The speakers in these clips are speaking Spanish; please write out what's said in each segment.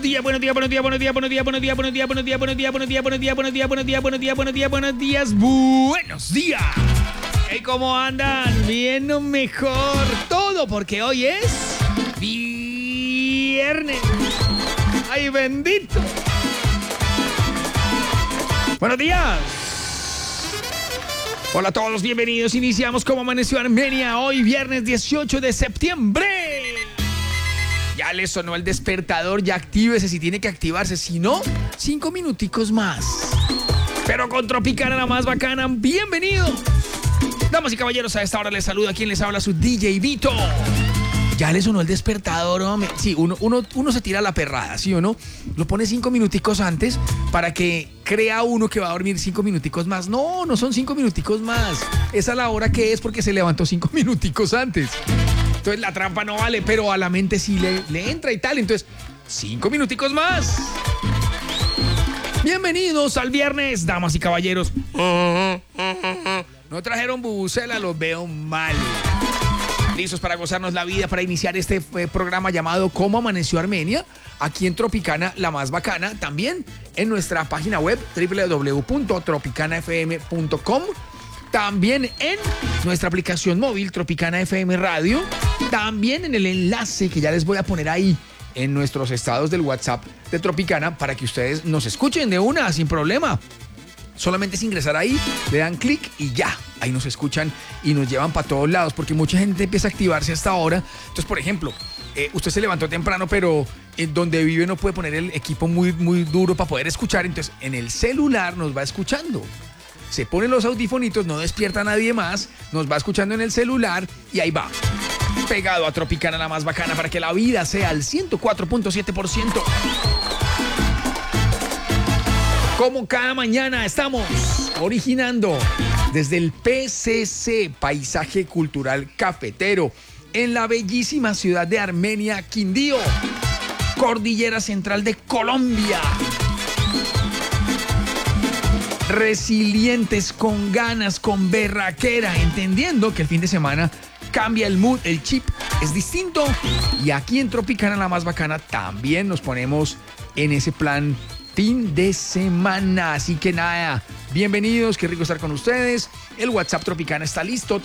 días, buenos días, buenos días, buenos días, buenos días, buenos días, buenos días, buenos días, buenos días, buenos días, buenos días, buenos días, buenos días, buenos días, buenos días, buenos días, buenos días. Hey, ¿cómo andan? Bien o mejor. Todo porque hoy es viernes. ¡Ay, bendito! Buenos días. Hola a todos, bienvenidos. Iniciamos como amaneció Armenia hoy, viernes 18 de septiembre. Ya le sonó el despertador, ya actívese si tiene que activarse. Si no, 5 minuticos más. Pero con Tropicana, la más bacana, bienvenido. Damas y caballeros, a esta hora les saluda quien les habla, su DJ Vito. Ya le sonó el despertador, hombre. Sí, uno se tira la perrada, ¿sí o no? Lo pone 5 minuticos antes para que crea uno que va a dormir 5 minuticos más. No, no son 5 minuticos más. Es a la hora que es porque se levantó 5 minuticos antes. Entonces la trampa no vale, pero a la mente sí le entra y tal. Entonces, 5 minuticos más. Bienvenidos al viernes, damas y caballeros. No trajeron bubucela, los veo mal. Listos para gozarnos la vida, para iniciar este programa llamado ¿Cómo amaneció Armenia? Aquí en Tropicana, la más bacana. También en nuestra página web www.tropicanafm.com. También en nuestra aplicación móvil Tropicana FM Radio. También en el enlace que ya les voy a poner ahí en nuestros estados del WhatsApp de Tropicana para que ustedes nos escuchen de una, sin problema. Solamente es ingresar ahí, le dan clic y ya, ahí nos escuchan y nos llevan para todos lados, porque mucha gente empieza a activarse hasta ahora. Entonces, por ejemplo, usted se levantó temprano, pero donde vive no puede poner el equipo muy, muy duro para poder escuchar, entonces en el celular nos va escuchando. Se ponen los audifonitos, no despierta a nadie más, nos va escuchando en el celular y ahí va. Pegado a Tropicana, la más bacana, para que la vida sea al 104.7%. Como cada mañana estamos originando desde el PCC, Paisaje Cultural Cafetero, en la bellísima ciudad de Armenia, Quindío, Cordillera Central de Colombia. Resilientes, con ganas, con berraquera, entendiendo que el fin de semana cambia el mood, el chip es distinto. Y aquí en Tropicana, la más bacana, también nos ponemos en ese plan fin de semana. Así que nada, bienvenidos, qué rico estar con ustedes. El WhatsApp Tropicana está listo,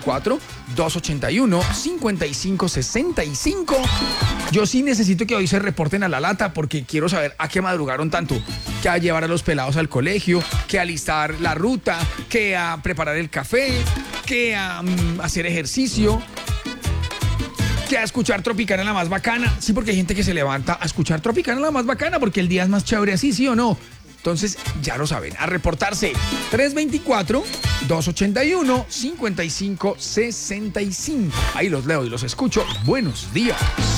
324-281-5565. Yo sí necesito que hoy se reporten a la lata porque quiero saber a qué madrugaron tanto. Que a llevar a los pelados al colegio, que a alistar la ruta, que a preparar el café, que a hacer ejercicio, que a escuchar Tropicana, la más bacana. Sí, porque hay gente que se levanta a escuchar Tropicana, la más bacana, porque el día es más chévere así, ¿sí o no? Entonces, ya lo saben, a reportarse. 324-281-5565. Ahí los leo y los escucho. Buenos días.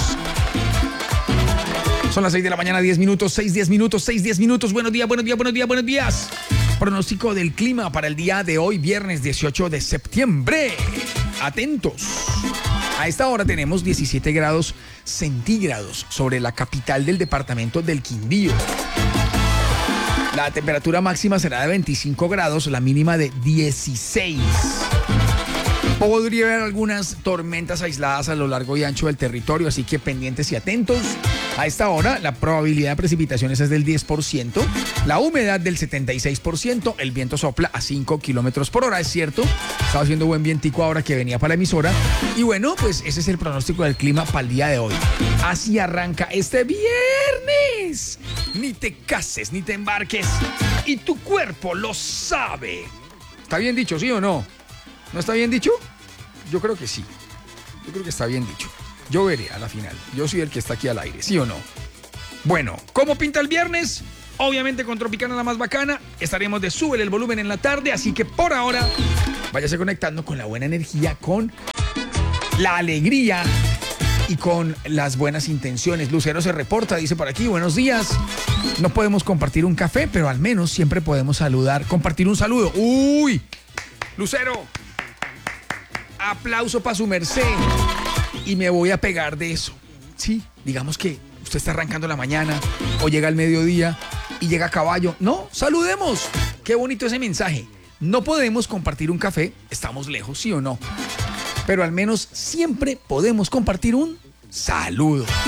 Son las 6 de la mañana, 10 minutos, 6, 10 minutos, 6, 10 minutos. Buenos días, buenos días, buenos días, buenos días. Pronóstico del clima para el día de hoy, viernes 18 de septiembre. Atentos. A esta hora tenemos 17 grados centígrados sobre la capital del departamento del Quindío. La temperatura máxima será de 25 grados, la mínima de 16. Podría haber algunas tormentas aisladas a lo largo y ancho del territorio, así que pendientes y atentos. A esta hora, la probabilidad de precipitaciones es del 10%, la humedad del 76%, el viento sopla a 5 kilómetros por hora, es cierto. Estaba haciendo buen vientico ahora que venía para la emisora. Y bueno, pues ese es el pronóstico del clima para el día de hoy. Así arranca este viernes. Ni te cases, ni te embarques. Y tu cuerpo lo sabe. ¿Está bien dicho, sí o no? ¿No está bien dicho? Yo creo que sí. Yo creo que está bien dicho. Yo veré a la final. Yo soy el que está aquí al aire, ¿sí o no? Bueno, ¿cómo pinta el viernes? Obviamente con Tropicana, la más bacana. Estaremos de Súbele el volumen en la tarde. Así que por ahora, váyase conectando con la buena energía, con la alegría y con las buenas intenciones. Lucero se reporta, dice por aquí, buenos días. No podemos compartir un café, pero al menos siempre podemos saludar, compartir un saludo. ¡Uy! Lucero, aplauso para su merced. Y me voy a pegar de eso. Sí, digamos que usted está arrancando la mañana o llega al mediodía y llega a caballo. No, saludemos. Qué bonito ese mensaje. No podemos compartir un café, estamos lejos, ¿sí o no? Pero al menos siempre podemos compartir un saludo.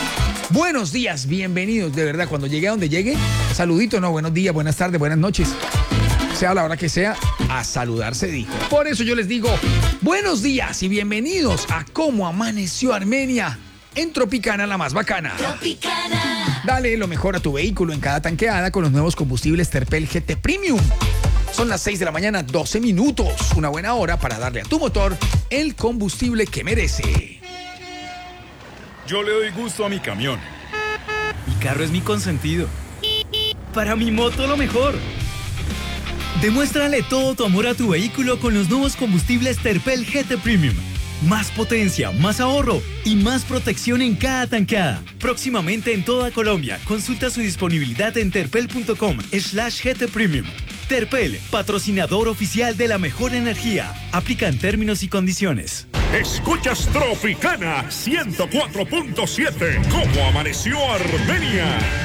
Buenos días, bienvenidos, de verdad, cuando llegue a donde llegue, saludito, no, buenos días, buenas tardes, buenas noches. Sea la hora que sea, a saludar se dijo. Por eso yo les digo, buenos días y bienvenidos a Cómo Amaneció Armenia en Tropicana, la más bacana. Tropicana. Dale lo mejor a tu vehículo en cada tanqueada con los nuevos combustibles Terpel GT Premium. Son las 6 de la mañana, 12 minutos. Una buena hora para darle a tu motor el combustible que merece. Yo le doy gusto a mi camión. Mi carro es mi consentido. Para mi moto lo mejor. Demuéstrale todo tu amor a tu vehículo con los nuevos combustibles Terpel GT Premium. Más potencia, más ahorro y más protección en cada tanqueada. Próximamente en toda Colombia. Consulta su disponibilidad en terpel.com/GT Premium. Terpel, patrocinador oficial de la mejor energía. Aplican términos y condiciones. Escuchas Tropicana 104.7. ¿Cómo amaneció Armenia?